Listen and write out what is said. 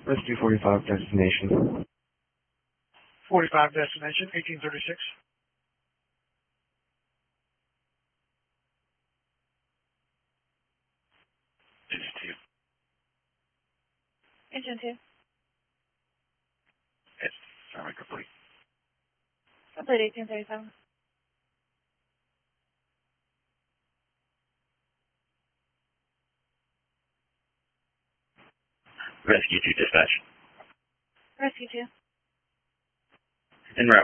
Rescue 45 destination. 45 destination, 1836. Engine 2. It's complete. Complete 1837. Rescue 2 dispatch. Rescue 2. En route.